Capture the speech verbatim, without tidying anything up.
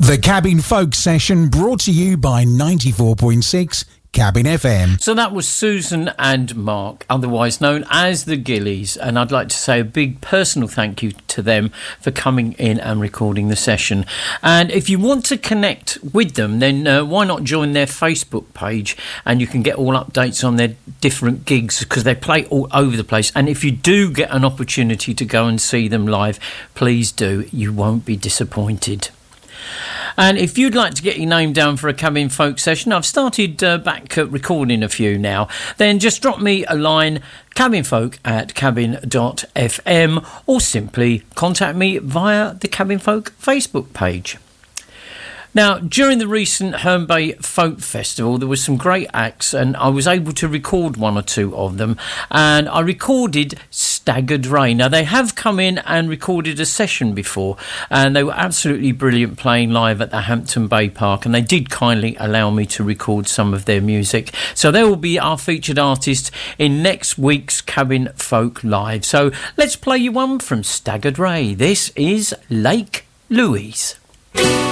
The Cabin Folk Session brought to you by ninety-four point six Cabin F M. So that was Susan and Mark, otherwise known as the Gillies, and I'd like to say a big personal thank you to them for coming in and recording the session. And if you want to connect with them, then uh, why not join their Facebook page, and you can get all updates on their different gigs, because they play all over the place. And if you do get an opportunity to go and see them live, please do. You won't be disappointed. And if you'd like to get your name down for a Cabin Folk Session, I've started uh, back uh, recording a few now, then just drop me a line, cabinfolk at cabin dot f m, or simply contact me via the Cabin Folk Facebook page. Now, during the recent Herne Bay Folk Festival, there were some great acts, and I was able to record one or two of them, and I recorded Staggered Ray. Now, they have come in and recorded a session before, and they were absolutely brilliant playing live at the Hampton Bay Park, and they did kindly allow me to record some of their music. So they will be our featured artists in next week's Cabin Folk Live. So let's play you one from Staggered Ray. This is Lake Louise.